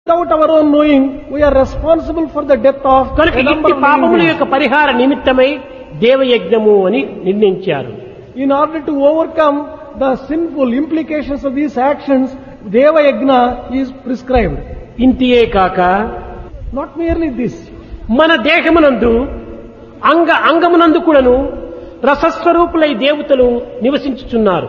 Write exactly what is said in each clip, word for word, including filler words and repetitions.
Without our own knowing, we are responsible for the death of కనుక a number ఇట్టి of పాపముల living యొక్క beings. పరిహార నిమిత్తమై దేవయజ్ఞము అని నిర్ణయించారు. In order to overcome the sinful implications of these actions, Deva Yajna is prescribed. ఇంతియే కాక Not merely this. మన దేహమునందు అంగ అంగమునందు కూడాను రసస్వరూపులై దేవతలు నివసించుచున్నారు.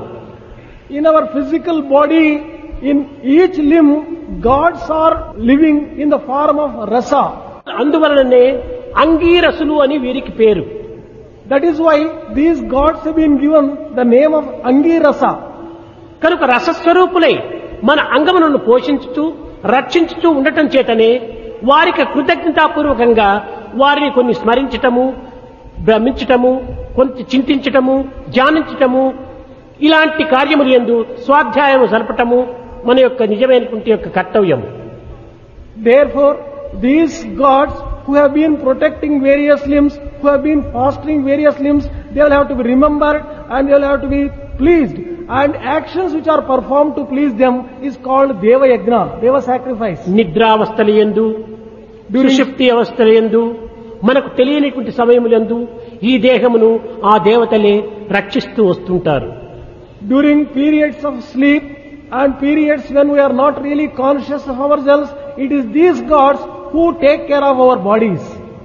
In our physical body, in each limb, gods are living in the form of rasa. అందువలననే అంగీరసులు అని వీరికి పేరు. That is why these gods have been given the name of Angirasa. కనుక రసస్వరూపులై మన అంగములను పోషించుతూ రక్షించుతూ ఉండటం చేతనే వారికి కృతజ్ఞతాపూర్వకంగా వారిని కొన్ని స్మరించటము, భ్రమించటము, కొంత చింతించటము, ధ్యానించటము, ఇలాంటి కార్యములు యందు స్వాధ్యాయము జరపటము మన యొక్క నిజమైనటువంటి యొక్క కర్తవ్యం. Therefore, these gods who have been protecting various limbs, who have been fostering various limbs, they will have to be remembered and they will have to be pleased. And actions which are performed to please them is called Deva Yajna, Deva sacrifice. నిద్రావస్థల యందు, సుషుప్తి అవస్థల యందు, మనకు తెలియనటువంటి సమయములందు ఈ దేహమును ఆ దేవతలే రక్షిస్తూ వస్తుంటారు. During periods of sleep and periods when we are not really conscious of ourselves, it is these gods who take care of our bodies.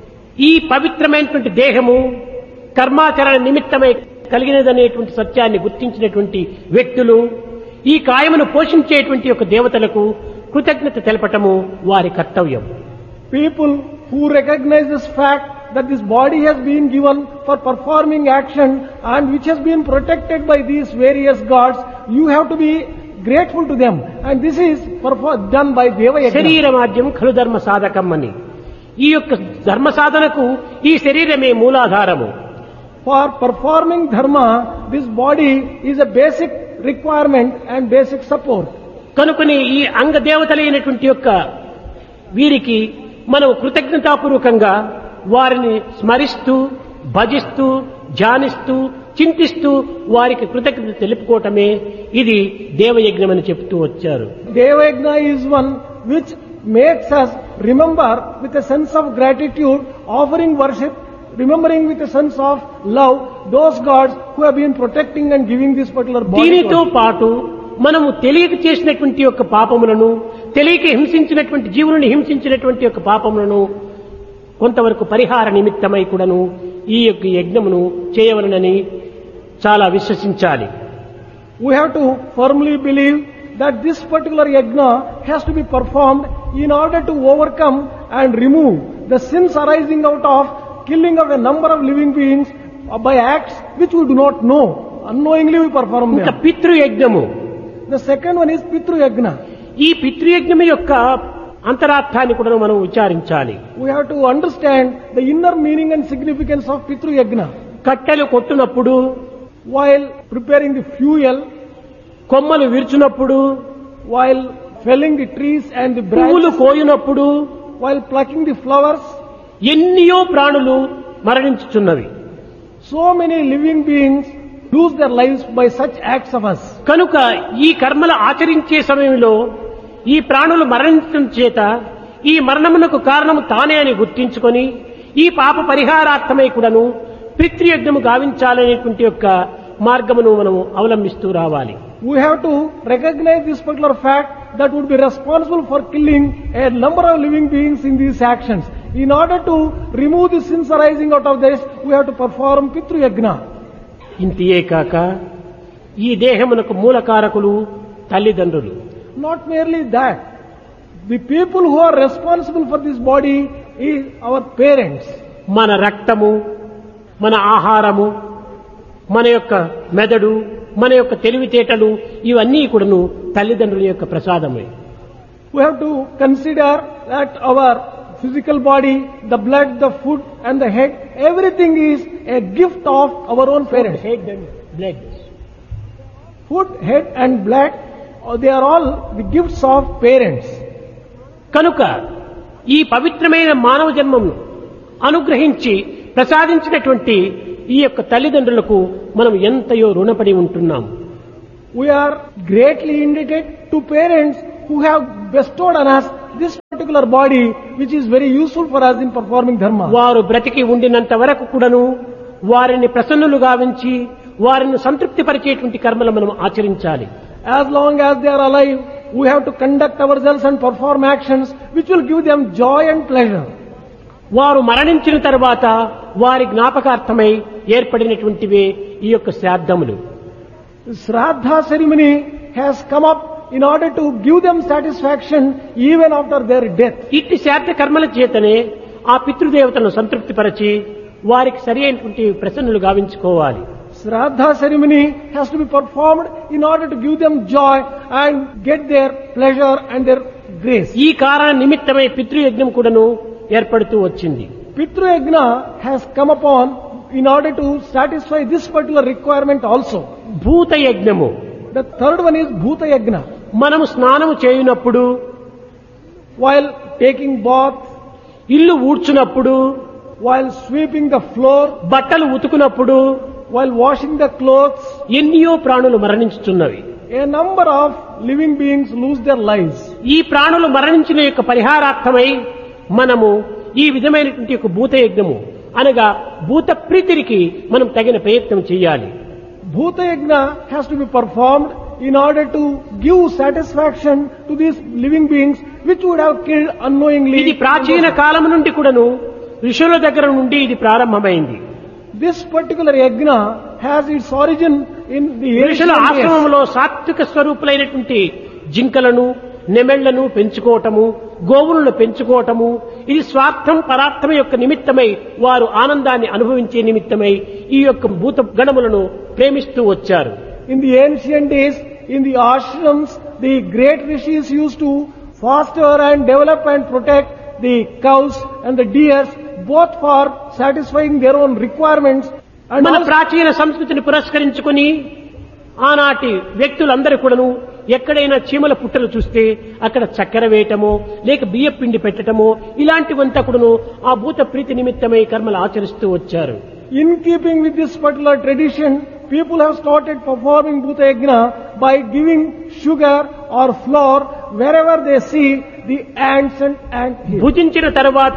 ఈ పవిత్రమైనటువంటి దేహము కర్మాచరణ నిమిత్తమై కలిగినదనేటువంటి సత్యాన్ని గుర్తించినటువంటి వ్యక్తులు ఈ కాయమును పోషించేటువంటి ఒక దేవతలకు కృతజ్ఞత తెలపటము వారి కర్తవ్యం. People who recognize this fact that this body has been given for performing action and which has been protected by these various gods, you have to be grateful to them. And this is perform- done by Deva Yajna. శరీరమాద్యం ఖలు ధర్మ సాధకం అని ఈ యొక్క ధర్మ సాధనకు ఈ శరీరమే మూలాధారము. For performing dharma, this body is a basic requirement and basic support. కనుకని ఈ అంగ దేవతలైనటువంటి యొక్క వీరికి మనం కృతజ్ఞతాపూర్వకంగా వారిని స్మరిస్తూ భజిస్తూ ధ్యానిస్తూ చింతిస్తూ వారికి కృతజ్ఞత తెలుపుకోవటమే ఇది దేవయజ్ఞం అని చెప్తూ వచ్చారు. Deva Yajna is one which makes us remember with a sense of gratitude, offering worship, remembering with a sense of love those gods who have been protecting and giving this particular body. దీనితో to us. పాటు మనము తెలియక చేసినటువంటి యొక్క పాపములను, తెలియక హింసించినటువంటి జీవులను హింసించినటువంటి యొక్క పాపములను కొంతవరకు పరిహార నిమిత్తమై కూడాను ఈ యొక్క యజ్ఞమును చేయవలనని చాలా విశ్వసించాలి. We have to firmly believe that this particular yajna has to be performed in order to overcome and remove the sins arising out of killing of a number of living beings by acts which we do not know. Unknowingly we perform ఇంకా them. పితృయజ్ఞము. The second one is Pitru Yajna. ఈ పితృయజ్ఞము యొక్క అంతరార్థాన్ని కూడా మనం విచారించాలి. We have to understand the inner meaning and significance of Pitru Yajna. కట్టెలు కొట్టునప్పుడు, While preparing the fuel, కొమ్మలు విరుచునప్పుడు, while felling the trees and the పువ్వులు branches, కోయునప్పుడు while plucking the flowers, ఎన్నియో ప్రాణులు మరణించుచున్నవి. so many living beings lose their lives by such acts of us. కనుక ఈ కర్మలు ఆచరించే సమయంలో ఈ ప్రాణులు మరణించడం చేత ఈ మరణమునకు కారణము తానే అని గుర్తించుకొని ఈ పాప పరిహారార్థమై కూడాను పితృయజ్ఞము గావించాలనేటువంటి యొక్క మార్గమును మనము అవలంబిస్తూ రావాలి. We have to recognize this particular fact that would be responsible for killing a number of living beings in these actions. In order to remove the sins arising out of this, we have to perform Pitru Yajna. ఇంతియే కాక ఈ దేహమునకు మూలకారకులు తల్లిదండ్రులు. Not merely that, the people who are responsible for this body is our parents. మన రక్తము, మన ఆహారము, మన యొక్క మెదడు, మన యొక్క తెలివితేటలు ఇవన్నీ కూడాను తల్లిదండ్రుల యొక్క ప్రసాదమే. We have to consider that our physical body, the blood, the food and the head, everything is a gift of our own parents. Head and blood. Food, head and blood, uh, they are all the gifts of parents. కనుక ఈ పవిత్రమైన మానవ జన్మమును అనుగ్రహించి ప్రసాదించినటువంటి ఈ యొక్క తల్లిదండ్రులకు మనం ఎంతయో రుణపడి ఉంటున్నాం. We are greatly indebted to parents who have bestowed on us this particular body which is very useful for us in performing dharma. వారు బ్రతికి ఉండినంత వరకు కూడాను వారిని ప్రసన్నులు గావించి వారిని సంతృప్తి పరిచేటువంటి కర్మలు మనం ఆచరించాలి. As long as they are alive, we have to conduct ourselves and perform actions which will give them joy and pleasure. వారు మరణించిన తర్వాత వారి జ్ఞాపకార్థమై ఏర్పడినటువంటివే ఈ యొక్క శ్రాద్ధములు. Shraddha ceremony has come up in order to give them satisfaction even after their death. ఇట్టి శ్రాద్ధ కర్మల చేతనే ఆ పితృదేవతలను సంతృప్తిపరచి వారికి సరి అయినటువంటి ప్రసన్నులు గావించుకోవాలి. Shraddha ceremony has to be performed in order to give them joy and get their pleasure and their grace. ఈ కారణ నిమిత్తమై పితృయజ్ఞం కూడాను ఏర్పడుతూ వచ్చింది. Pitru Yajna has come upon in order to satisfy this particular requirement also. భూత యజ్ఞము. The third one is Bhuta Yajna. మనము స్నానము చేయునప్పుడు, While taking bath, ఇల్లు ఊడ్చునప్పుడు, while sweeping the floor, బట్టలు ఉతుకునప్పుడు while washing the clothes, ఎన్నో ప్రాణులు మరణించుతున్నవి. a number of living beings lose their lives. ఈ ప్రాణులు మరణించిన యొక్క పరిహారార్థమై మనము ఈ విధమైనటువంటి యొక్క భూత యజ్ఞము అనగా భూత ప్రీతికి మనం తగిన ప్రయత్నం చేయాలి. Bhuta Yajna has to be performed in order to give satisfaction to these living beings which would have killed unknowingly. ఇది ప్రాచీన కాలం నుండి కూడాను ఋషుల దగ్గర నుండి ఇది ప్రారంభమైంది. This particular yajna has its origin in the ఋషుల ancient days. ఆశ్రమంలో సాత్విక స్వరూపులైనటువంటి జింకలను, నెమెళ్లను పెంచుకోవటము, గోవులను పెంచుకోవటము, ఇది స్వార్థం పరార్థం యొక్క నిమిత్తమై వారు ఆనందాన్ని అనుభవించే నిమిత్తమై ఈ యొక్క భూత గణములను ప్రేమిస్తూ వచ్చారు. In the ancient days, in the ashrams, the great rishis used to foster and develop and protect the cows and the deers, both for satisfying their own requirements and మన also ప్రాచీన సంస్కృతిని పురస్కరించుకుని ఆనాటి వ్యక్తులందరూ కూడాను ఎక్కడైనా చీమల పుట్టలు చూస్తే అక్కడ చక్కెర వేయటమో లేక బియ్య పిండి పెట్టటమో ఇలాంటివంతా కూడాను ఆ భూత ప్రీతి నిమిత్తమై కర్మలు ఆచరిస్తూ వచ్చారు. in keeping with this particular tradition, people have started performing Bhuta Yajna by giving sugar or flour wherever they see the ants and ant hills. భుజించిన తర్వాత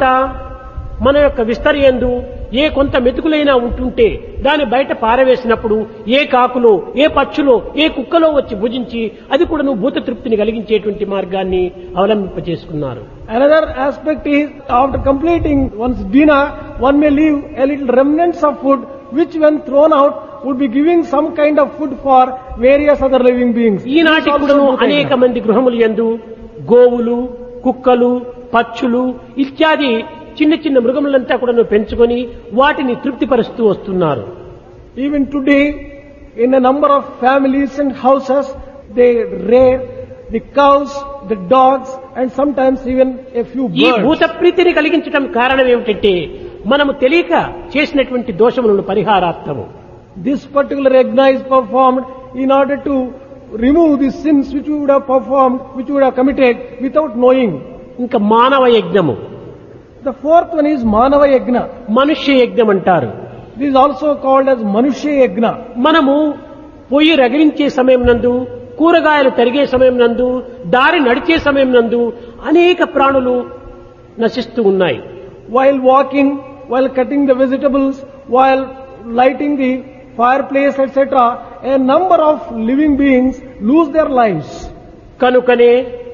మన యొక్క విస్తరియందు ఏ కొంత మెతుకులైనా ఉంటుంటే దాన్ని బయట పారవేసినప్పుడు ఏ కాకులో, ఏ పక్షులో, ఏ కుక్కలో వచ్చి భుజించి అది కూడా నువ్వు భూత తృప్తిని కలిగించేటువంటి మార్గాన్ని అవలంబింపజేసుకున్నారు. Another aspect is, after completing one's dinner, one may leave a little remnants of food which when thrown out would be giving some kind of food for various other living beings. ఈనాటి This also కూడాను Bhuta అనేక Yajna. మంది గృహములు యందు గోవులు, కుక్కలు, పక్షులు ఇత్యాది చిన్న చిన్న మృగములంతా కూడా పెంచుకొని వాటిని తృప్తిపరుస్తూ వస్తున్నారు. Even today, in a number of families and houses, they rear the cows, the dogs, and sometimes even a few ఈ birds. భూత ప్రీతిని కలిగించడం కారణం ఏమిటంటే మనము తెలియక చేసినటువంటి దోషములను పరిహారార్థము. This particular yajna is performed in order to remove the sins which we would have performed, which we would have committed without knowing. ఇంకా మానవ యజ్ఞము, The fourth one is Manava Yajna. మనుష్య యజ్ఞం అంటారు. This is also called as Manushya Yajna. మనము పొయ్యి రగిలించే సమయం నందు, కూరగాయలు తరిగే సమయం నందు, దారి నడిచే సమయం నందు అనేక ప్రాణులు నశిస్తూ ఉన్నాయి. While walking, while cutting the vegetables, while lighting the fireplace, et cetera, a number of living beings lose their lives. కనుకనే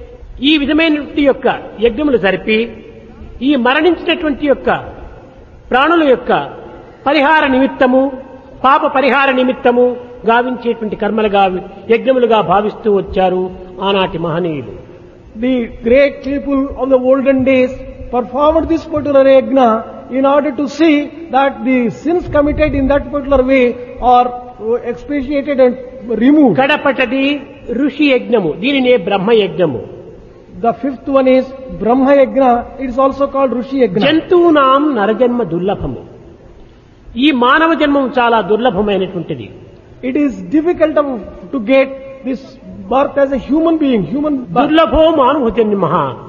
ఈ విధమైనటువంటి యొక్క యజ్ఞములు జరిపి ఈ మరణించినటువంటి యొక్క ప్రాణుల యొక్క పరిహార నిమిత్తము, పాప పరిహార నిమిత్తము గావించేటువంటి కర్మలుగా యజ్ఞములుగా భావిస్తూ వచ్చారు ఆనాటి మహనీయులు. The great people of the olden days performed this particular yajna in order to see that the sins committed in that particular way are expiated and removed. కడపటది ఋషి యజ్ఞము, దీనినే బ్రహ్మ యజ్ఞము. The fifth one is Brahma Yajna. It is also called Rishi Yajna. జంతువునాం నరజన్మ దుర్లభము. ఈ మానవ జన్మం చాలా దుర్లభమైనటువంటిది. It is difficult of- to get this birth as a human being, human birth. దుర్లభో మానవ జన్మ.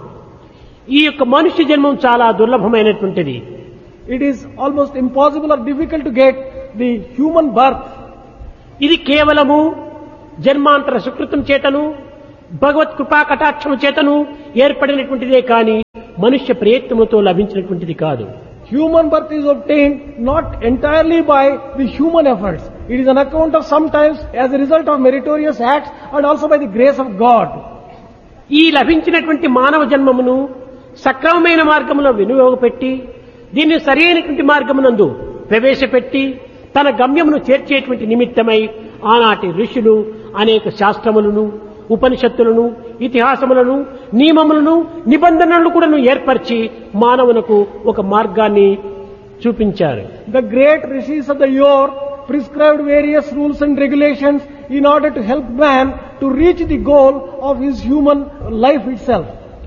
ఈ యొక్క మనుష్య జన్మం చాలా దుర్లభమైనటువంటిది. It is almost impossible or difficult to get the human birth. ఇది కేవలము జన్మాంతర సుకృతం చేతను భగవత్ కృపా కటాక్షము చేతను ఏర్పడినటువంటిదే కాని మనుష్య ప్రయత్నముతో లభించినటువంటిది కాదు. Human birth is obtained not entirely by the human efforts. It is an account of sometimes as a result of meritorious acts and also by the grace of God. ఈ లభించినటువంటి మానవ జన్మమును సక్రమమైన మార్గములో వినియోగపెట్టి దీన్ని సరైనటువంటి మార్గమునందు ప్రవేశపెట్టి తన గమ్యమును చేర్చేటువంటి నిమిత్తమై ఆనాటి ఋషులు అనేక శాస్త్రములను, ఉపనిషత్తులను, ఇతిహాసములను, నియమములను, నిబంధనలను కూడా ఏర్పరిచి మానవునకు ఒక మార్గాన్ని చూపించారు. The great rishis of the yore prescribed various rules and regulations in order to help man to reach the goal of his human life itself.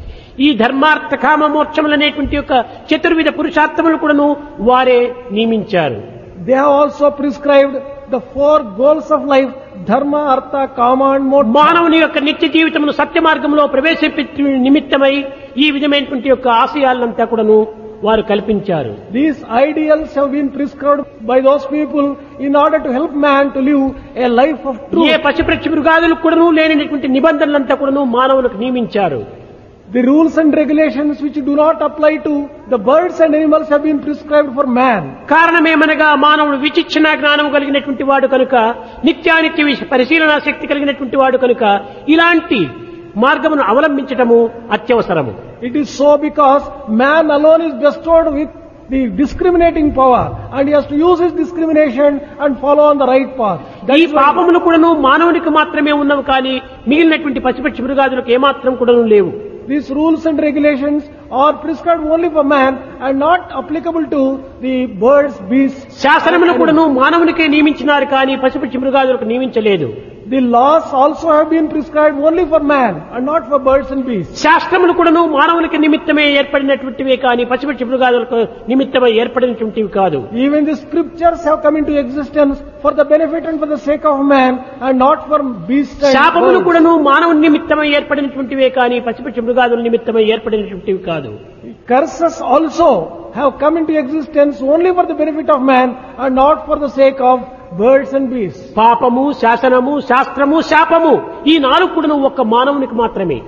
ఈ ధర్మార్థ కామ మోక్షములనేటువంటి యొక్క చతుర్విధ పురుషార్థములు కూడాను వారే నియమించారు. They have also prescribed the four goals of life, dharma, artha, kama and moksha. మానవుని యొక్క నిత్య జీవితమును సత్య మార్గంలో ప్రవేశపెట్టు నిమిత్తమై ఈ విధమైనటువంటి యొక్క ఆశయాలంతా కూడాను వారు కల్పించారు. These ideals have been prescribed by those people in order to help man to live a life of truth. ఏ పశుపక్షి మృగాదులకు కూడాను లేనటువంటి నిబంధనలంతా కూడాను మానవులకు నియమించారు. The rules and regulations which do not apply to the birds and animals have been prescribed for man. కారణమేమనగా మానవుడు విచక్షణ జ్ఞానం కలిగినటువంటి వాడు కనుక, నిత్యానిత్య విష- పరిశీలనా శక్తి కలిగినటువంటి వాడు కనుక ఇలాంటి మార్గమును అవలంబించటము అత్యవసరము. It is so because man alone is bestowed with the discriminating power and he has to use his discrimination and follow on the right path. That ఈ is why పాపములు కూడాను మానవునికి మాత్రమే ఉన్నవి కానీ మిగిలినటువంటి పశుపక్షి మృగాదులకు ఏమాత్రం కూడాను లేవు. these rules and regulations are prescribed only for man and not applicable to the birds, beasts. శాసనములు కూడాను మానవునికే నియమించినారు కానీ పశుపక్షి మృగాదులకు నియమించలేదు. The laws also have been prescribed only for man and not for birds and beasts. శాస్త్రములు కూడాను మానవునికి నిమిత్తమే ఏర్పడినటువంటివే కానీ పశుపక్షి మృగాదులకు నిమిత్తమై ఏర్పడినటువంటివి కాదు. Even the scriptures have come into existence for the benefit and for the sake of man and not for beasts and శాపములు birds. కూడాను మానవుని నిమిత్తమై ఏర్పడినటువంటివే కానీ పశుపక్షి మృగాదుల నిమిత్తమై ఏర్పడినటువంటివి కాదు. Curses also have come into existence only for the benefit of man and not for the sake of birds and beasts. పాపము, శాసనము, శాస్త్రము, శాపము ఈ నాలుగు కూడాను ఒక్క మానవునికి మాత్రమే.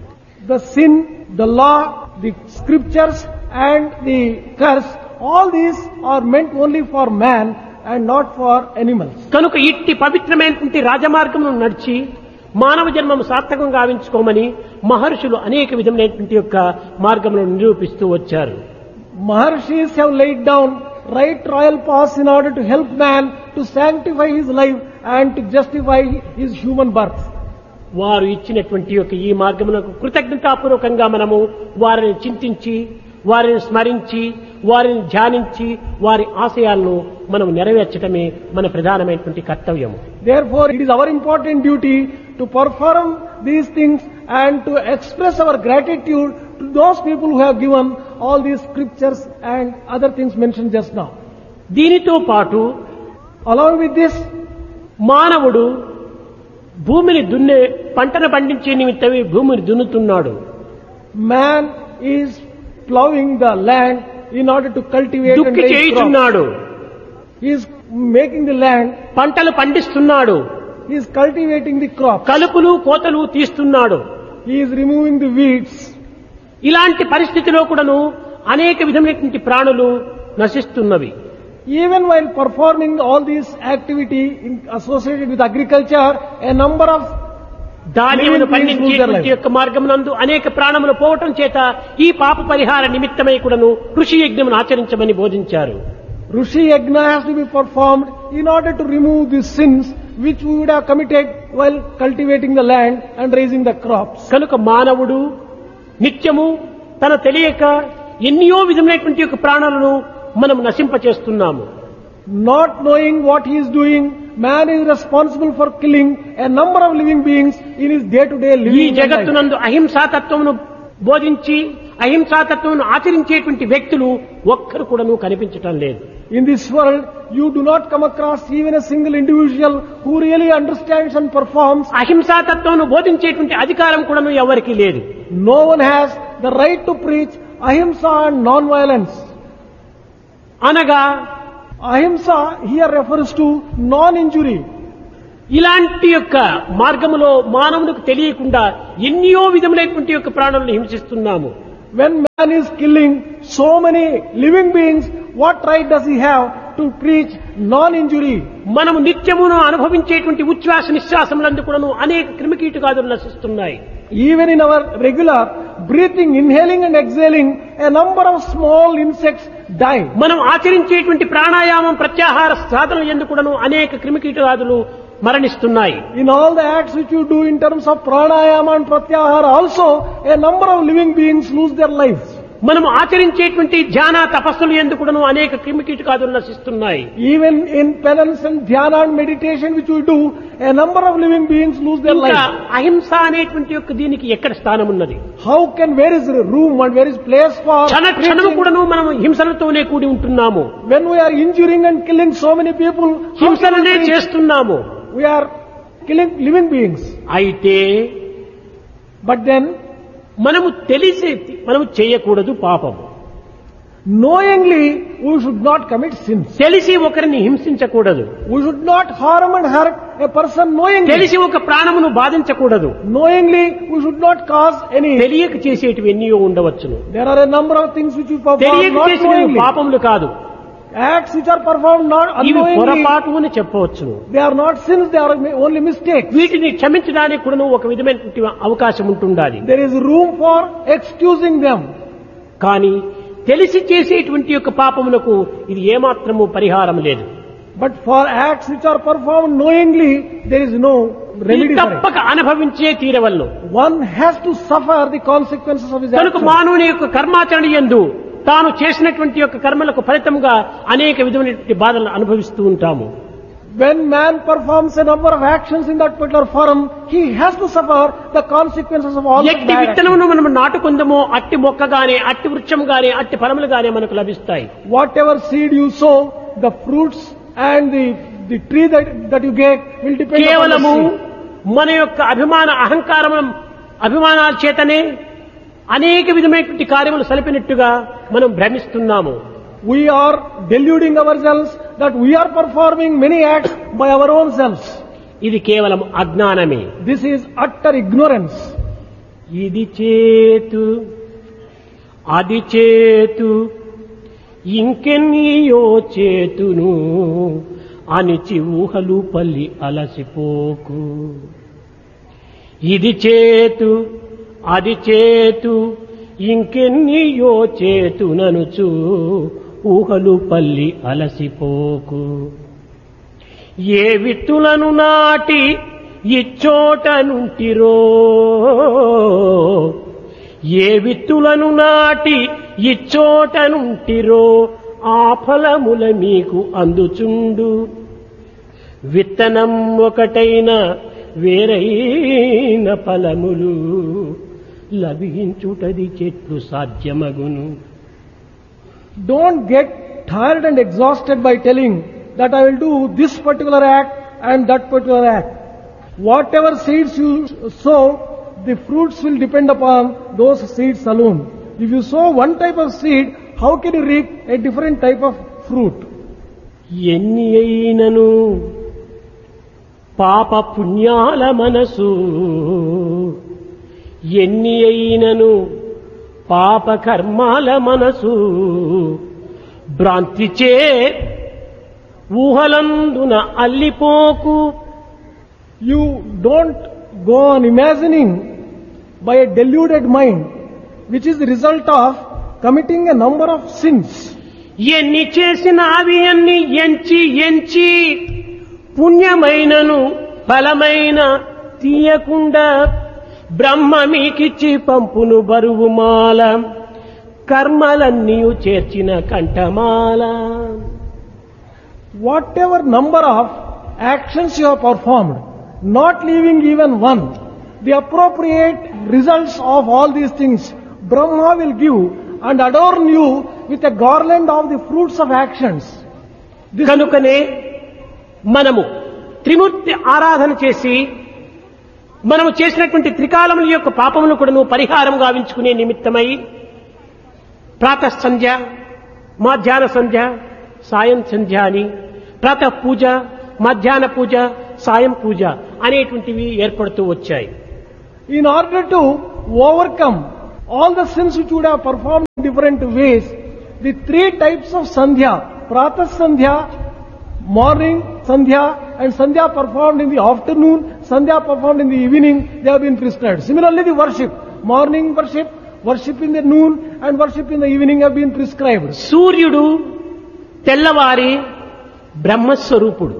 The sin, the law, the scriptures and the curse, all these are meant only for man and not for animals. కనుక ఇట్టి పవిత్రమైనటువంటి రాజమార్గమును నడిచి మానవ జన్మము సార్థకంగా గావించుకోమని మహర్షులు అనేక విధమైనటువంటి యొక్క మార్గములను నిరూపిస్తూ వచ్చారు. Maharshis have laid down right royal paths in order to help man to sanctify his life and to justify his human birth. వారు ఇచ్చినటువంటి యొక్క ఈ మార్గమునకు కృతజ్ఞతాపూర్వకంగా మనము వారిని చింతించి, వారిని స్మరించి, వారిని ధ్యానించి, వారి ఆశయాలను మనం నెరవేర్చడమే మన ప్రధానమైనటువంటి కర్తవ్యము. Therefore, it is our important duty to perform these things and to express our gratitude to those people who have given all these scriptures and other things mentioned just now. దీనితో పాటు Along with this, మానవుడు భూమిని దున్నే పంటను పండించే నిమిత్తమే భూమిని దున్నుతున్నాడు. man is plowing the land in order to cultivate and దుక్కి raise crops. చేయుచున్నాడు, He is making the land, పంటలు పండిస్తున్నాడు, he is cultivating the crops, కలుపులు కోతలు తీస్తున్నాడు. he is removing the weeds. ఇలాంటి పరిస్థితిలో కూడాను అనేక విధమైనటువంటి ప్రాణులు నశిస్తున్నవి. Even while performing all these activity in, associated with agriculture, a number of ధాన్యమును living beings lose their పండించేటువంటి life. యొక్క మార్గమునందు అనేక ప్రాణములు పోవటం చేత ఈ పాప పరిహార నిమిత్తమై కూడాను కృషి యజ్ఞమును ఆచరించమని బోధించారు. Rishi Yajna has to be performed in order to remove the sins which we would have committed while cultivating the land and raising the crops. కనుక మానవుడు నిత్యము తన తెలియక ఎన్నో విధమైనటువంటి యొక్క ప్రాణాలను మనం నశింపచేస్తున్నాము. Not knowing what he is doing, man is responsible for killing a number of living beings in his day-to-day ఈ living life. జగత్తునందు అహింసాతత్వమును బోధించి అహింసాతత్వమును ఆచరించేటువంటి వ్యక్తులు ఒక్కరు కూడాను కనిపించటం లేదు. In this world, you do not come across even a single individual who really understands and performs. అహింసాతత్వమును బోధించేటువంటి అధికారం కూడాను ఎవరికీ లేదు. No one has the right to preach ahimsa and non-violence. అనగా Ahimsa here refers to non-injury. ఇలాంటి యొక్క మార్గములో మానవునికి తెలియకుండా ఎన్నో విధములైనటువంటి యొక్క ప్రాణులను హింసిస్తున్నాము. When man is killing so many living beings, what right does he have to preach non-injury? మనము నిత్యమును అనుభవించేటువంటి ఉచ్ఛ్వాస నిశ్వాసములందు కూడాను అనేక క్రిమికీటకాదులు నశిస్తున్నాయి. Even in our regular breathing, inhaling and exhaling, a number of small insects die. మనం ఆచరించేటువంటి ప్రాణాయామం ప్రత్యాహార సాధనల యందు కూడాను అనేక క్రిమికీటకాదులు మరణిస్తున్నాయి. In all the acts which you do in terms of pranayama and pratyahara also, a number of living beings lose their lives. మనం ఆచరించేటువంటి ధ్యాన తపస్సులు యందు కూడాను అనేక క్రిమికీటకాదులు నశిస్తున్నాయి. Even in penance and dhyana and meditation which we do, a number of living beings lose their ఇంకా lives. అహింస అనేటువంటి యొక్క దీనికి ఎక్కడ స్థానం ఉన్నది? How can, where is room and where is place for క్షణ క్షణము preaching? కూడాను మనం హింసలతోనే కూడి ఉంటున్నాము. When we are injuring and killing so many people, how can హింసలనే we preach? చేస్తున్నాము. We are killing living beings. అయితే But then, మనము తెలిసి మనము చేయకూడదు పాపము. knowingly, we should not commit sins. తెలిసి ఒకరిని హింసించకూడదు. We should not harm and hurt a person knowingly. తెలిసి ఒక ప్రాణమును బాధించకూడదు. Knowingly, we should not cause any. తెలియక చేసేటివి ఎన్నో ఉండవచ్చును. There are a number of things which we perform తెలియక not చేసేవి knowingly. పాపములు కాదు, Acts which are performed not ఇవి unknowingly, పొరపాటు అని చెప్పవచ్చును. they are not sins, they are only mistakes. వీటిని క్షమించడానికి కూడా ఒక విధమైనటువంటి అవకాశం ఉంటుండాలి. There is room for excusing them. కానీ తెలిసి చేసేటువంటి యొక్క పాపములకు ఇది ఏమాత్రము పరిహారం లేదు. But for acts which are performed knowingly, there is no remedy for it. తప్పక అనుభవించే తీరవలను. One has to suffer the consequences of his కనుక actions. మానవుని యొక్క కర్మాచరణ యందు తాను చేసినటువంటి యొక్క కర్మలకు ఫలితంగా అనేక విధమైనటువంటి బాధలను అనుభవిస్తూ ఉంటాము. When man performs a number of actions in that particular forum, he has to suffer the consequences of all the ఎట్టి bad actions. విత్తనమును మనం నాటుకుందామో అట్టి మొక్కగానే అట్టి వృక్షంగానే అట్టి ఫలములుగానే మనకు లభిస్తాయి. Whatever seed you sow, the fruits and the, the tree that, that you get will depend upon the కేవలము seed. మన యొక్క అభిమాన అహంకారం అభిమానాల చేతనే అనేక విధమైనటువంటి కార్యములు సలిపినట్టుగా మనం భ్రమిస్తున్నాము. We are deluding ourselves that we are performing many acts by our own selves. ఇది కేవలం అజ్ఞానమే. This is utter ignorance. ఇది చేతు అది చేతు ఇంకెన్నియో చేతును అనిచి ఊహలు పల్లి అలసిపోకు. ఇది చేతు అది చేతు ఇంకెన్నియో చేతుననుచు ఊహలు పల్లి అలసిపోకు. ఏ విత్తులను నాటి ఇచ్చోట నుంటిరో ఏ విత్తులను నాటి ఇచ్చోట నుంటిరో ఆ ఫలముల మీకు అందుచుండు. విత్తనం ఒకటైన వేరైన ఫలములు లభించుటది చెట్లు సాధ్యమగును. Don't get tired and exhausted by telling that I will do this particular act and that particular act. Whatever seeds you sow, the fruits will depend upon those seeds alone. If you sow one type of seed, how can you reap a different type of fruit? ఎన్ని అయినను పాప పుణ్యాల మనసు ఎన్ని అయినను పాప కర్మాల మనసు భ్రాంతిచే ఊహలందున అల్లిపోకు. You don't go on imagining by a deluded mind, which is the result of committing a number of sins. ఎన్ని చేసిన అవి అన్ని ఎంచి ఎంచి పుణ్యమైనను ఫలమైన తీయకుండా బ్రహ్మ మీకిచ్చి పంపును బరువుమాల కర్మలన్నీ చేర్చిన కంఠమాల. Whatever number of actions you have performed, not leaving even one, the appropriate results of all these things, Brahma will give and adorn you with a garland of the fruits of actions. This కనుకనే మనము త్రిమూర్తి ఆరాధన చేసి మనము చేసినటువంటి త్రికాలముల యొక్క పాపమును కూడా పరిహారం గావించుకునే నిమిత్తమై ప్రాతః సంధ్య, మధ్యాహ్న సంధ్య, సాయం సంధ్య అని ప్రాతః పూజ, మధ్యాహ్న పూజ, సాయం పూజ అనేటువంటివి ఏర్పడుతూ వచ్చాయి. In order to overcome all the sins which would have performed in different ways, the three types of Sandhya, Pratah Sandhya, morning Sandhya and Sandhya performed in the afternoon, Sandhya performed in the evening, they have been prescribed. Similarly the worship, morning worship, worship in the noon and worship in the evening have been prescribed. సూర్యుడు తెల్లవారి బ్రహ్మస్వరూపుడు.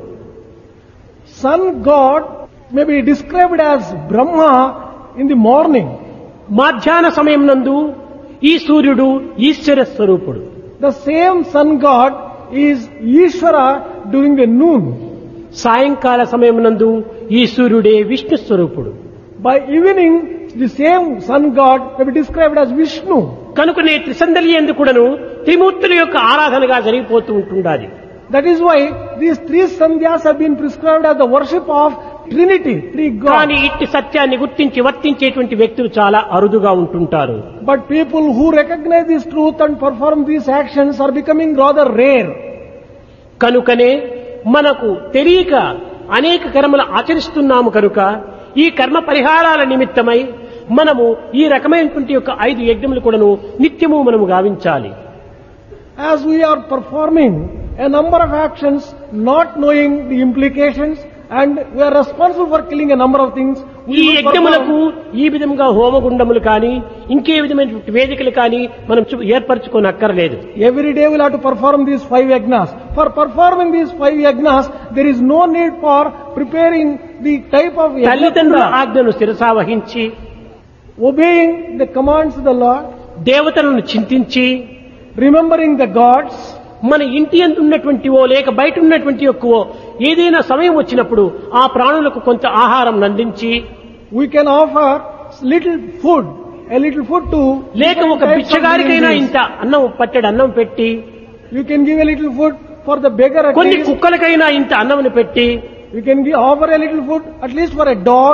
Sun God may be described as Brahma in the morning. మధ్యాహ్న సమయం నందు ఈ సూర్యుడు ఈశ్వర స్వరూపుడు. The same sun god is Ishvara during the noon. సాయంకాల సమయం నందు ఈ సూర్యుడే విష్ణు స్వరూపుడు. By evening, the same sun god may be described as Vishnu. కనుకనే త్రిసందలి యందు కూడాను త్రిమూర్తుల యొక్క ఆరాధనగా జరిగిపోతూ ఉంటుండాలి. That is why these three sandhyas have been prescribed as the worship of Trinity, three కానీ gods. ఇట్టి సత్యాన్ని గుర్తించి వర్తించేటువంటి వ్యక్తులు చాలా అరుదుగా ఉంటుంటారు. But people who recognize this truth and perform these actions are becoming rather rare. కనుకనే మనకు తెలియక అనేక కర్మలు ఆచరిస్తున్నాము కనుక ఈ కర్మ పరిహారాల నిమిత్తమై మనము ఈ రకమైనటువంటి యొక్క ఐదు యజ్ఞములు కూడాను నిత్యము మనము గావించాలి. As we are performing a number of actions, not knowing the implications, and we are responsible for killing a number of things, we ఈ will యజ్ఞములకు perform. ఈ విధంగా హోమగుండములు కానీ ఇంకే విధమైనటువంటి వేదికలు కానీ మనం చు- ఏర్పరచుకోనక్కర్లేదు. Every day we'll have to perform these five yagnas. For performing these five yagnas, there is no need for preparing the type of తల్లిదండ్రుల yagna. ఆజ్ఞను శిరసావహించి Obeying the commands of the Lord, దేవతలను చింతించి remembering the gods, మన ఇంటి యందు ఉన్నటువంటివో లేక బయట ఉన్నటువంటి యొక్కవో ఏదైనా సమయం వచ్చినప్పుడు ఆ ప్రాణులకు కొంత ఆహారం నందించి we can offer little food, a little food to లేక different ఒక types of బిచ్చగారికైనా living ఇంత beings. అన్నం పట్టెడు అన్నం పెట్టి You can give a little food for the beggar at కొన్ని least. కుక్కలకైనా ఇంత అన్నం పెట్టి You can give, offer a little food at least for a dog.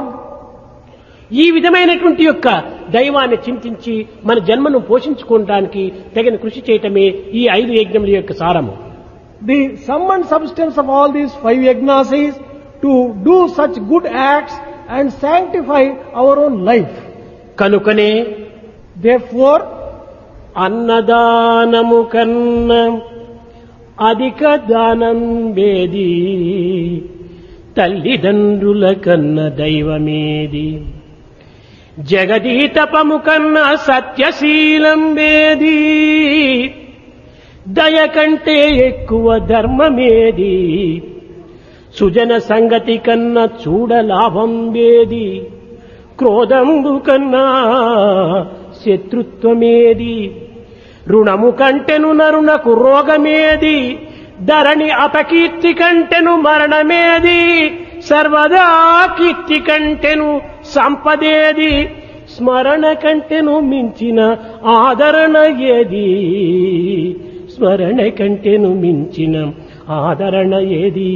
ఈ విధమైనటువంటి యొక్క దైవాన్ని చింతించి మన జన్మను పోషించుకోవడానికి తగిన కృషి చేయటమే ఈ ఐదు యజ్ఞముల యొక్క సారము. The sum and substance of all these five yagnas is to do such good acts and sanctify our own life. కనుకనే Therefore, అన్నదానము కన్నా అధిక దానం వేది, తల్లిదండ్రుల కన్న దైవమేది, జగదీతపము కన్న సత్యశీలం వేది, దయ కంటే ఎక్కువ ధర్మమేది, సుజన సంగతి కన్నా చూడ లాభం వేది, క్రోధంబు కన్నా శత్రుత్వమేది, రుణము కంటెను నరునకు రోగమేది, ధరణి అపకీర్తి కంటెను మరణమేది, సర్వదా కీర్తి కంటెను సంపదేది, స్మరణ కంటెను మించిన ఆదరణ ఏది, స్మరణ కంటెను మించిన ఆదరణ ఏది.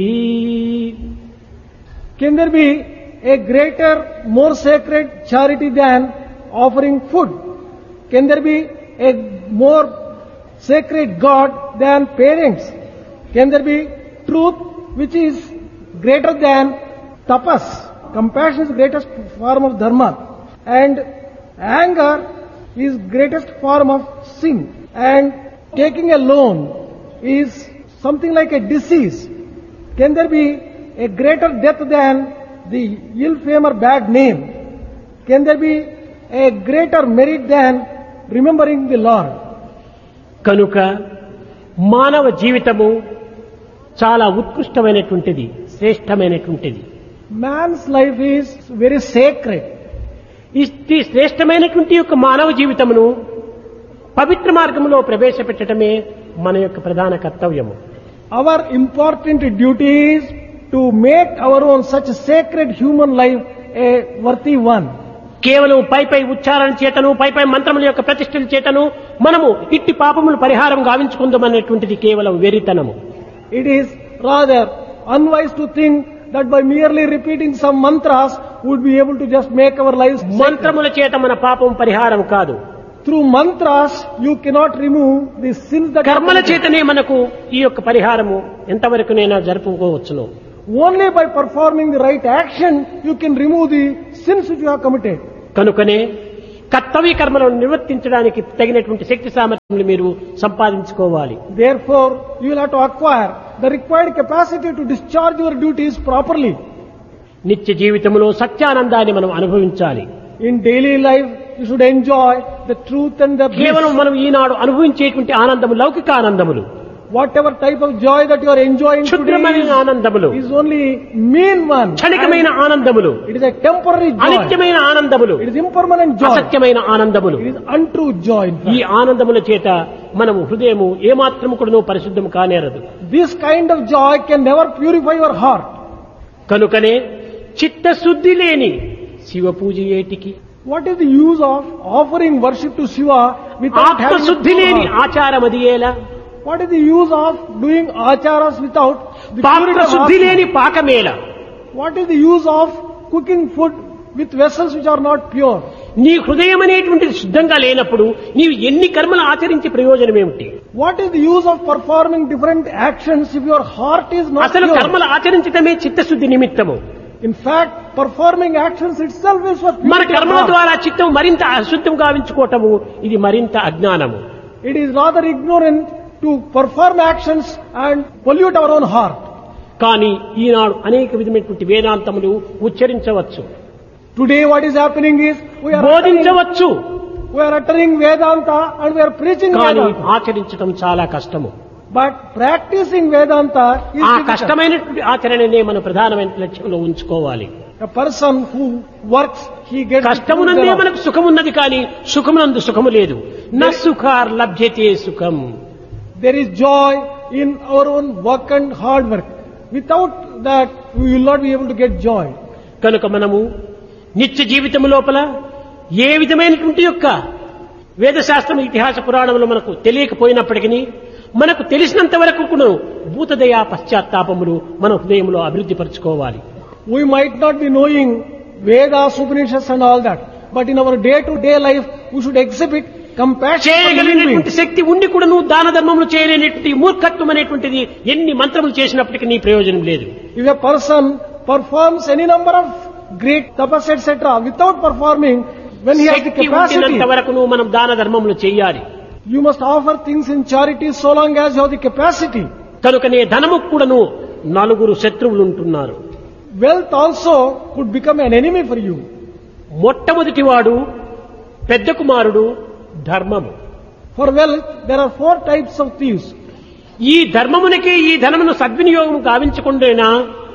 can there be a greater, more sacred charity than offering food? Can there be a more sacred God than parents? Can there be truth which is greater than tapas? Compassion is the greatest form of dharma. And anger is greatest form of sin. And taking a loan is something like a disease. Can there be a greater death than the ill fame or bad name? Can there be a greater merit than remembering the Lord? కనుక మానవ జీవితము చాలా ఉత్కృష్టమైనటువంటిది, శ్రేష్టమైనటువంటిది. Man's life is very sacred. ఈ శ్రేష్టమైనటువంటి యొక్క మానవ జీవితమును పవిత్ర మార్గంలో ప్రవేశపెట్టడమే మన యొక్క ప్రధాన కర్తవ్యము. Our important duty is to make our own such sacred human life a worthy one. కేవలం పై పై ఉచ్చారణ చేతను పై పై మంత్రముల యొక్క ప్రతిష్టల చేతను మనము ఇట్టి పాపములు పరిహారం గావించుకుందామనేటువంటిది కేవలం వెర్రితనము. It is rather unwise to think that by merely repeating some mantras would be able to just make our lives sacred. మంత్రముల చేత మన పాపం పరిహారం కాదు. Through mantras you cannot remove the sins that కర్మల చేతనే మనకు ఈ యొక్క పరిహారము ఎంతవరకునైనా జరుపుకోవచ్చును. Only by performing the right action, you can remove the sins which you have committed. కనుకనే కర్తవ్య కర్మలను నిర్వర్తించడానికి తగినటువంటి శక్తి సామర్థ్యాన్ని మీరు సంపాదించుకోవాలి. Therefore, you will have to acquire the required capacity to discharge your duties properly. నిత్య జీవితంలో సత్యానందాన్ని మనం అనుభవించాలి. In daily life, you should enjoy the truth and the bliss. కేవలం మనం ఈనాడు అనుభవించేటువంటి ఆనందము లౌకిక ఆనందములు, Whatever type of joy that you are enjoying today క్షుద్రమైన ఆనందములు, is, is only mean one. క్షణికమైన ఆనందములు, It is a temporary joy. అనిత్యమైన ఆనందములు, It is impermanent joy. అసత్యమైన ఆనందములు. It is untrue joy. in fact. ఈ ఆనందముల చేత మనము హృదయము ఏమాత్రము కూడాను పరిశుద్ధం కానేరదు. This kind of joy can never purify your heart. కనుకనే చిత్తశుద్ధి లేని శివ పూజ ఏటికి, What is the use of offering worship to Shiva without having a ఆత్మశుద్ధి pure లేని heart? ఆచారం అది ఎలా, What is the use of doing acharas without the purity of పాత్రశుద్ధి heart? లేని పాకమేల, What is the use of cooking food with vessels which are not pure? నీ హృదయం అనేటువంటిది శుద్ధంగా లేనప్పుడు నీవు ఎన్ని కర్మలు ఆచరించి ప్రయోజనం ఏమిటి? What is the use of performing different actions if your heart is not అసలు pure? కర్మలు ఆచరించటమే చిత్తశుద్ధి నిమిత్తము. In fact, performing actions itself is for మన purity of కర్మల heart. ద్వారా చిత్తం మరింత అశుద్ధం గావించుకోవటము ఇది మరింత అజ్ఞానము. It is rather ignorant to perform actions and pollute our own heart. కానీ ఈనాడు అనేక విధమైనటువంటి వేదాంతములు ఉచ్చరించవచ్చు, Today what is happening is we are uttering, బోధించవచ్చు, we are uttering Vedanta and we are preaching కానీ Vedanta. ఆచరించడం చాలా కష్టము. But practicing Vedanta is ఆ difficult. కష్టమైనటువంటి ఆచరణనే మన ప్రధానమైన లక్ష్యంలో ఉంచుకోవాలి. A person who works, he gets కష్టమునందే the fruit మనకు సుఖమున్నది, కానీ సుఖమునందు సుఖము లేదు. న సుఖార్ లభ్యతే సుఖం. There is joy in our own work and hard work. Without that, we will not be able to get joy. కనుక మనము నిత్య జీవితం లోపల ఏ విధమైనటువంటి యొక్క వేదశాస్త్రం ఇతిహాస పురాణంలో మనకు తెలియకపోయినప్పటికీ మనకు తెలిసినంత వరకు కూడా భూతదయా పశ్చాత్తాపములు మన హృదయంలో అభివృద్ధి పరచుకోవాలి. We might not be knowing Vedas, Upanishads and all that, but in our day-to-day life, we should exhibit compassion for living చేయగలిగినటువంటి beings. శక్తి ఉండి కూడా నువ్వు దాన ధర్మములు చేయలేనటువంటి మూర్ఖత్వం అనేటువంటిది ఎన్ని మంత్రములు చేసినప్పటికీ నీ ప్రయోజనం లేదు. If a person performs any number of great tapas, et cetera, without performing, when he has the Shakti capacity, ఉండినంత వరకు నువ్వు మనం దాన ధర్మములు చేయాలి. you must offer things in charity so long as you have the capacity. కనుకనే ధనము కూడాను నలుగురు శత్రువులు ఉంటున్నారు. Wealth also could become an enemy for you. మొట్టమొదటి వాడు పెద్ద కుమారుడు ధర్మము. For wealth, there are four types of thieves. ఈ ధర్మమునకే ఈ ధనమును సద్వినియోగం గావించకుండేనా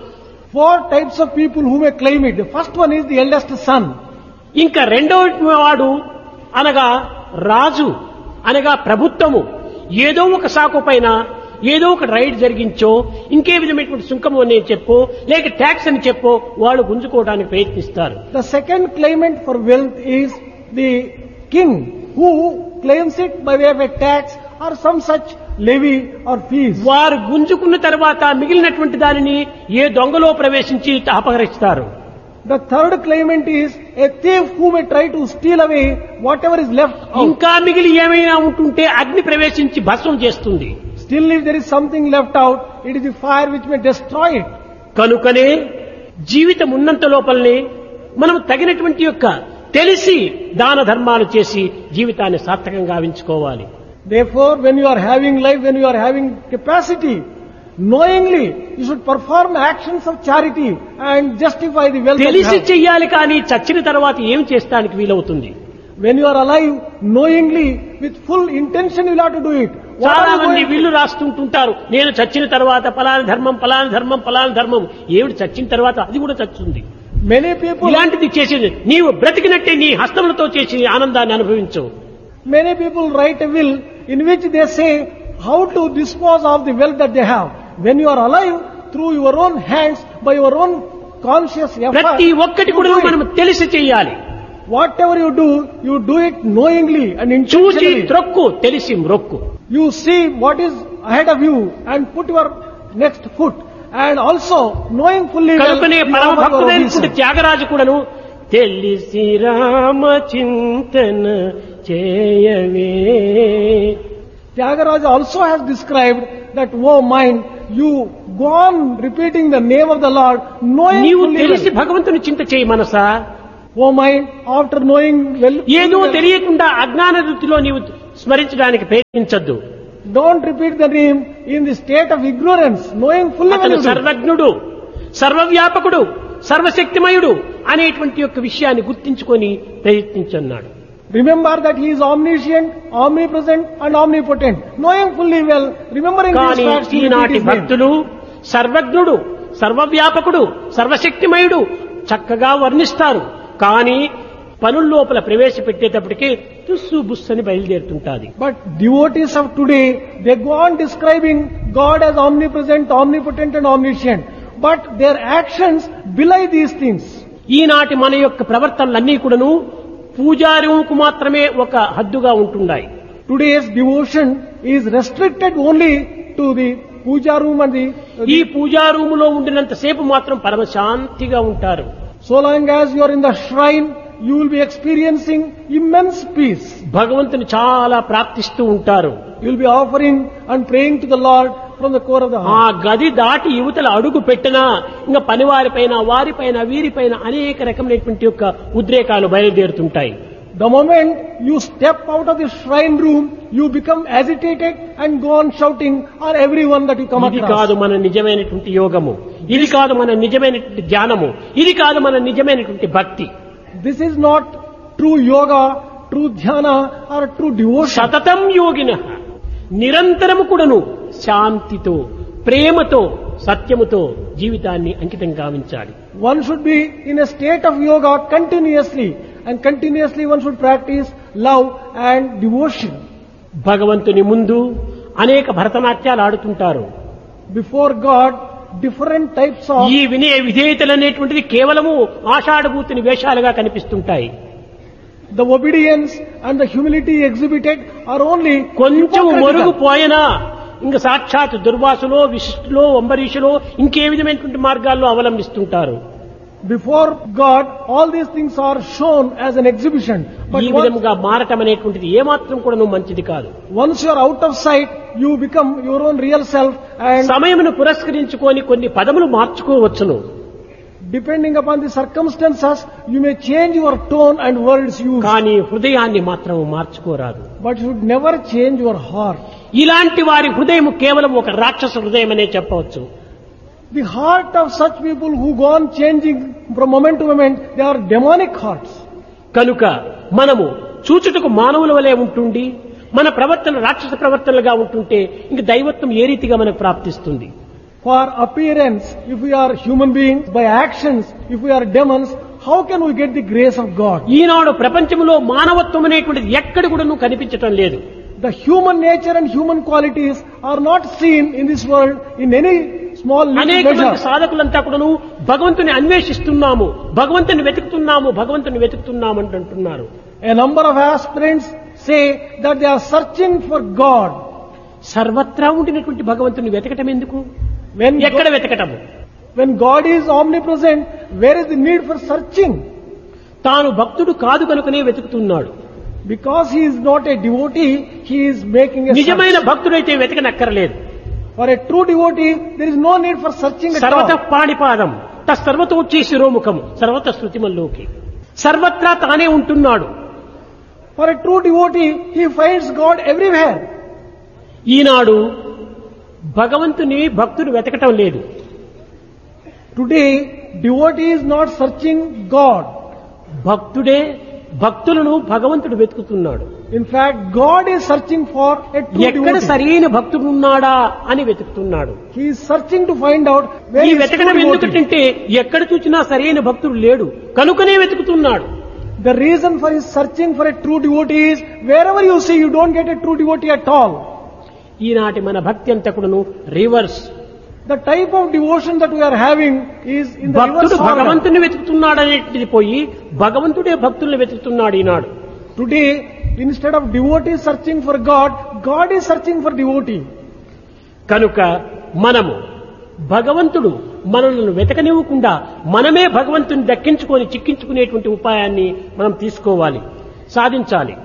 Four types of people who may claim it. The first one is the eldest son. ఇంకా రెండవ వాడు అనగా రాజు అనగా ప్రభుత్వము ఏదో ఒక సాకు పైన ఏదో ఒక రైడ్ జరిగించో ఇంకే విధమైనటువంటి సుంకము అని చెప్పో లేక ట్యాక్స్ అని చెప్పో వాళ్ళు గుంజుకోవడానికి ప్రయత్నిస్తారు. The second claimant for wealth is the king who claims it by way of a tax or some such levy or fees. వారు గుంజుకున్న తర్వాత మిగిలినటువంటి దానిని ఏ దొంగలో ప్రవేశించి అపహరిస్తారు. The third claimant is a thief who may try to steal away whatever is left out. ఇంకా మిగిలి ఏమైనా ఉంటుంటే అగ్ని ప్రవేశించి భస్మం చేస్తుంది. Still, if there is something left out, it is the fire which may destroy it. కనుకనే జీవితం ఉన్నంత లోపలనే మనం తగినటువంటి యొక్క తెలిసి దాన ధర్మాలు చేసి జీవితాన్ని సార్థకంగా గావించుకోవాలి. Therefore, when you are having life, when you are having capacity, knowingly you should perform actions of charity and justify the wealth that you తెలిసి have. చెయ్యాలి, కానీ చచ్చిన తర్వాత ఏం చేస్తానికి వీలవుతుంది? When you are alive, knowingly, with full intention you will have to do it. What చాలా are you మంది going to- వీళ్ళు రాస్తుంటుంటారు, నేను చచ్చిన తర్వాత పలాని ధర్మం పలాని ధర్మం పలాని ధర్మం. ఏమిటి చచ్చిన తర్వాత అది కూడా చచ్చుంది. Many people, ఇలాంటిది చేసేది నీవు బ్రతికినట్టే నీ హస్తములతో చేసి ఆనందాన్ని అనుభవించు. many people write a will in which they say how to dispose of the wealth that they have. When you are alive, through your own hands, by your own conscious effort, ప్రతి ఒక్కటి you కూడా do it. మనం తెలిసి చెయ్యాలి. Whatever you do, you do it knowingly and చూచి intentionally. త్రొక్కు తెలిసి మ్రొక్కు. You see what is ahead of you and put your next foot. And also, knowing fully well, కనుకనే you పరమ offer your భక్తుడైనటువంటి obeisance. Tyagaraju కూడాను తెలిసి రామ చింతన చేయవే. Tyagaraja also has described that, oh mind, you go on repeating the name of the Lord, knowing నీవు fully తెలిసి well. భగవంతుని చింత చేయి మనసా. O mind, after knowing well, ఏదో well, తెలియకుండా అజ్ఞాన వృత్తిలో నీవు స్మరించడానికి ప్రయత్నించద్దు. don't repeat the name in the state of ignorance, knowing fully well. అతను you do. సర్వజ్ఞుడు, సర్వవ్యాపకుడు, సర్వశక్తిమయుడు అనేటువంటి యొక్క విషయాన్ని గుర్తించుకొని ప్రయత్నించన్నాడు. Remember that he is omniscient, omnipresent and omnipotent. Knowing fully well, remembering these కానీ facts, you repeat ఈనాటి his name. భక్తులు సర్వజ్ఞుడు, సర్వవ్యాపకుడు, సర్వశక్తిమయుడు చక్కగా వర్ణిస్తారు. కానీ పనుల లోపల ప్రవేశపెట్టేటప్పటికి తుస్సు బుస్సని బయలుదేరుతుంటాది. But devotees of today, they go on describing God as omnipresent, omnipotent and omniscient. But their actions belie these things. ఈనాటి మన యొక్క ప్రవర్తనలన్నీ కూడాను పూజారుకు మాత్రమే ఒక హద్దుగా ఉంటున్నాయి. Today's devotion is restricted only to the puja room and the... ఈ పూజా రూములో ఉండినంత సేపు మాత్రం పరమశాంతిగా ఉంటారు. So long as you are in the shrine, you will be experiencing immense peace. భగవంతుని చాలా ప్రార్థిస్తూ ఉంటారు. You will be offering and praying to the Lord from the core of the ఆ heart. గది దాటి యువతల అడుగు పెట్టినా ఇంకా పనివారిపైన వారిపైన వీరిపైన అనేక రకమైనటువంటి యొక్క ఉద్రేకాలు బయలుదేరుతుంటాయి. The moment you step out of the shrine room, you become agitated and go on shouting on everyone that you come ఇది across. కాదు మన నిజమైనటువంటి యోగము, ఇది కాదు మన నిజమైనటువంటి ధ్యానము, ఇది కాదు మన నిజమైనటువంటి భక్తి. This is not true yoga, true dhyana or true devotion. సతతం యోగిన నిరంతరము కూడాను శాంతితో, ప్రేమతో, సత్యముతో జీవితాన్ని అంకితం గావించాలి. One should be in a state of yoga continuously, and continuously one should practice love and devotion. భగవంతుని ముందు అనేక భరతనాట్యాలు ఆడుతుంటారు. Before God, different types of... ఈ వినయ విధేయతలు అనేటువంటిది కేవలము ఆషాఢభూతిని వేషాలుగా కనిపిస్తుంటాయి. The obedience and the humility exhibited are only కొంచెం hypocritical. మొరుగుపోయినా ఇంకా సాక్షాత్ దుర్వాసులో, విశిష్టులో, అంబరీషులో ఇంకే విధమైనటువంటి మార్గాల్లో అవలంబిస్తుంటారు. Before God, all these things are shown as an exhibition. But ఈ once, విధంగా మారటం అనేటువంటిది ఏమాత్రం కూడా మంచిది కాదు. once you are out of sight, you become your own real self, and సమయమును పురస్కరించుకొని కొన్ని పదములు మార్చుకోవచ్చును. depending upon the circumstances, you may change your tone and words used. కానీ హృదయాన్ని మాత్రం మార్చుకోరాదు. But you should never change your heart. ఇలాంటి వారి హృదయం కేవలం ఒక రాక్షస హృదయం అనే చెప్పవచ్చు. The heart of such people who go on changing from moment to moment, they are demonic hearts. కనుక మనము చూచుటకు మానవుల వలె ఉంటుండి మన ప్రవర్తన రాక్షస ప్రవర్తనలుగా ఉంటుంటే ఇంక దైవత్వం ఏ రీతిగా మనకు ప్రాప్తిస్తుంది? For appearance, if we are human beings, by actions, if we are demons, how can we get the grace of God? ఈనాడు ప్రపంచంలో మానవత్వం అనేటువంటిది ఎక్కడ కూడా కనిపించటం లేదు. The human nature and human qualities are not seen in this world in any small little అనేక మంది measure. సాధకులంతా కూడాను భగవంతుని అన్వేషిస్తున్నాము, భగవంతుని వెతుకుతున్నాము, భగవంతుని వెతుకుతున్నాము అంటున్నారు. A number of aspirants say that they are searching for God. సర్వత్రా ఉండినటువంటి భగవంతుని వెతకటం ఎందుకు? When ఎక్కడ God, వెతకటము? when God is omnipresent, where is the need for searching? తాను భక్తుడు కాదు కనుకనే వెతుకుతున్నాడు. Because he is not a devotee, he is making a నిజమైన search. భక్తుడైతే వెతకనక్కర్లేదు. For a true devotee, there is no need for searching at సర్వత all. పాణిపాదం తస్సర్వతోచ్చి శిరోముఖం సర్వత శృతిమల్లోకి సర్వత్రా తానే ఉంటున్నాడు. For a true devotee, he finds God everywhere. ఈనాడు భగవంతుని భక్తుడు వెతకటం లేదు. Today, devotee is not searching God. భక్తుడే భక్తులను భగవంతుడు వెతుకుతున్నాడు. In fact, God is searching for a true ఎక్కడ devotee. సరైన భక్తుడు ఉన్నాడా అని వెతుకుతున్నాడు. He is searching to find out where ఈ is true వెతకడం devotee. ఎందుకంటే ఎక్కడ చూసినా సరైన భక్తుడు లేడు కనుకనే వెతుకుతున్నాడు. The reason for his searching for a true devotee is wherever you see, you don't get a true devotee at all. ఈనాటి మన భక్తి అంతా కూడాను reverse. The type of devotion that we are having is in the భక్తుడు reverse order. భగవంతుని వెతుకుతున్నాడు అనేటిది పోయి భగవంతుడే భక్తుల్ని వెతుకుతున్నాడు ఈనాడు. Today, instead of devotee searching for God, God is searching for devotee. కనుక మనము భగవంతుడు మనల్ని వెతకనివ్వకుండా మనమే భగవంతుని దక్కించుకొని చిక్కించుకునేటువంటి ఉపాయాన్ని మనం తీసుకోవాలి, సాధించాలి.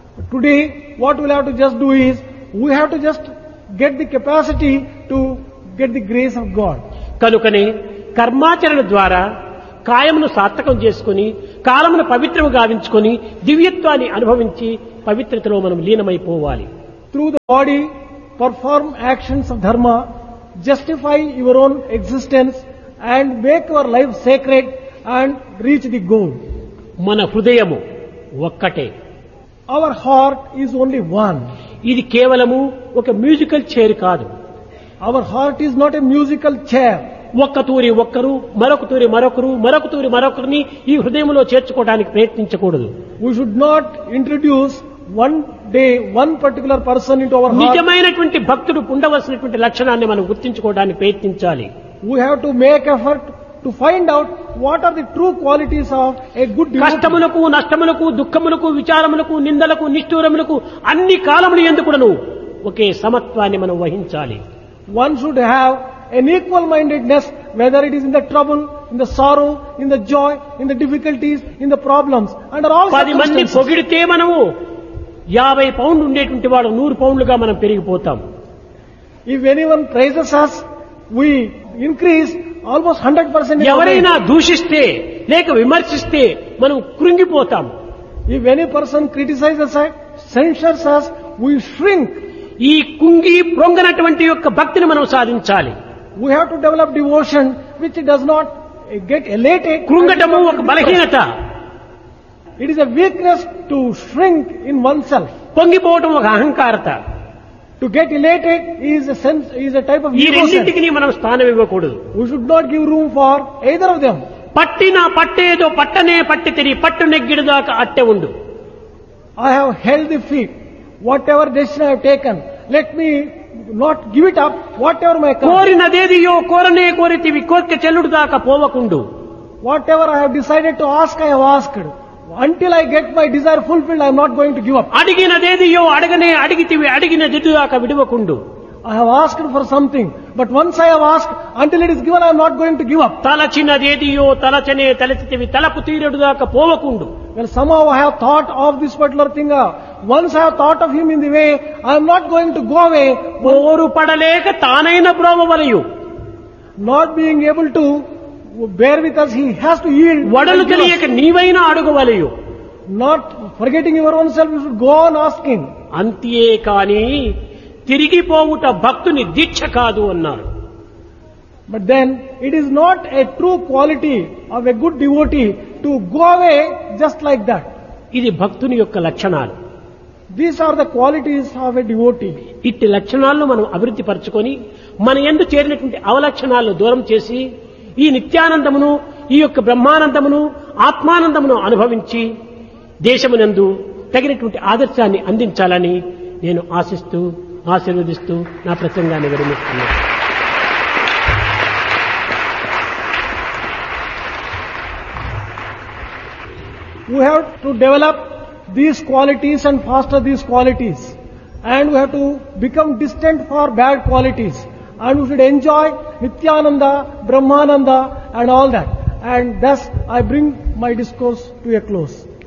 Today, what we'll have to just do is, we have to just get the capacity to get the grace of God. కనుకనే కర్మాచరణ ద్వారా కాయమును సార్థకం చేసుకుని కాలమును పవిత్రము గావించుకొని దివ్యత్వాన్ని అనుభవించి పవిత్రతలో మనం లీనమైపోవాలి. Through the body, perform actions of dharma, justify your own existence and make your life sacred and reach the goal. మన హృదయము ఒక్కటే. Our heart is only one. ఇది కేవలము ఒక మ్యూజికల్ చైర్ కాదు. Our heart is not a musical chair. ఒక్క తూరి ఒక్కరు, మరొక తూరి మరొకరు, మరొక తూరి మరొకరిని ఈ హృదయంలో చేర్చుకోవడానికి ప్రయత్నించకూడదు. We should not introduce one day one particular person into our heart. నిజమైనటువంటి భక్తుడు ఉండవలసినటువంటి లక్షణాన్ని మనం గుర్తించుకోవడానికి ప్రయత్నించాలి. We have to make effort to find out what are the true qualities of a good devotee. కష్టములకు, నష్టములకు, దుఃఖములకు, విచారములకు, నిందలకు, నిష్ఠూరములకు అన్ని కాలములు ఎందుకును ఒకే సమత్వాన్ని మనం వహించాలి. One should have an equal mindedness, whether it is in the trouble, in the sorrow, in the joy, in the difficulties, in the problems, under all పది మంది circumstances. పొగిడితే మనము యాభై పౌండ్లు ఉండేటువంటి వాడు నూరు పౌండ్లుగా మనం పెరిగిపోతాం. If anyone praises us, we increase almost one hundred percent. ఎవరైనా దూషిస్తే లేక విమర్శిస్తే మనం కృంగిపోతాం. If any person criticizes us, censures us, we shrink. ఈ కుంగి ప్రొంగనటువంటి యొక్క భక్తిని మనం సాధించాలి. We have to develop devotion which does not get elated. కృంగటము ఒక బలహీనత. It is a weakness to shrink in oneself. పొంగిపోవటం ఒక అహంకారత. To get elated is a sense, is a type of ఈ ego. రెండింటికి మనం స్థానం ఇవ్వకూడదు. We should not give room for either of them. పట్టిన పట్టేదో పట్టనే పట్టి తిరిగి పట్టు నెగ్గిడు దాకా అట్టె ఉండు. I have held the feet. Whatever decision I have taken, let me not give it up, whatever may come. కోరినదేదియో కోరనే కోరితివి కోరిక చెల్లుడు దాకా పోవకుండు. Whatever I have decided to ask, I have asked. Until I get my desire fulfilled, I am not going to give up. అడిగినదేదియో అడగనే అడిగితివి అడిగిన దిద్దు దాకా విడవకుండు. I have asked for something, but once I have asked, until it is given, I am not going to give up. తలచినదేదియో తలచనే తలచితివి తలపు తీరుడు దాకా పోవకుండు. Well, somehow I have thought of this particular thing. uh, Once I have thought of him in the way, I am not going to go away, పోరు పడలేక తానైన బ్రోవవలయు. not being able to bear with us, he has to yield. వడలు and give us. తెలియక నీవైనా అడుగవలయు. Not forgetting your own self, you should go on asking. అంతే కాని తిరిగిపోవుట భక్తుని దీక్ష కాదు అన్నారు. But then, it is not a true quality of a good devotee to go away just like that. ఇది భక్తుని యొక్క లక్షణాలు. These are the qualities of a devotee. ఇట్టి లక్షణాలను మనం అభివృద్ధి పరచుకొని మన యందు చేరినటువంటి అవలక్షణాలను దూరం చేసి ఈ నిత్యానందమును, ఈ యొక్క బ్రహ్మానందమును, ఆత్మానందమును అనుభవించి దేశమునందు తగినటువంటి ఆదర్శాన్ని అందించాలని నేను ఆశిస్తూ ఆశీర్వదిస్తూ నా ప్రసంగాన్ని విరమిస్తున్నాను. We have to develop these qualities and foster these qualities. And we have to become distant for bad qualities. And we should enjoy Nityananda, Brahmananda and all that. And thus I bring my discourse to a close.